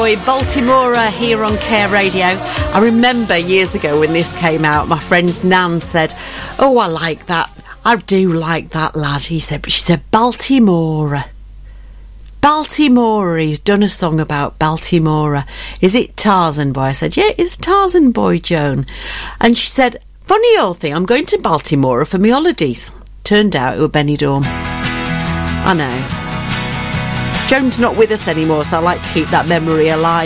Baltimore here on Care Radio. I remember years ago when this came out, my friend's Nan said, "Oh, I like that. I do like that lad." She said, Baltimore. Baltimore. He's done a song about Baltimore. Is it Tarzan Boy? I said, yeah, it's Tarzan Boy, Joan. And she said, funny old thing, I'm going to Baltimore for my holidays. Turned out it was Benidorm. I know. Joan's not with us anymore, so I like to keep that memory alive.